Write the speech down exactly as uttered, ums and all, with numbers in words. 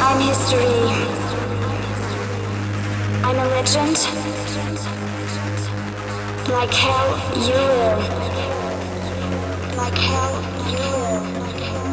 I'm history. I'm a legend. Like hell, you will. Like hell, you will.